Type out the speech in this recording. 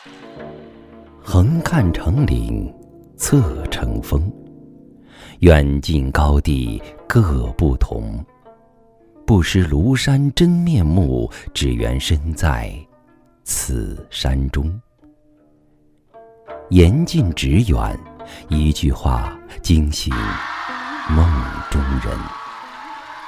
横看成岭侧成峰，远近高低各不同。不识庐山真面目，只缘身在此山中。言尽纸远，一句话惊醒梦中人。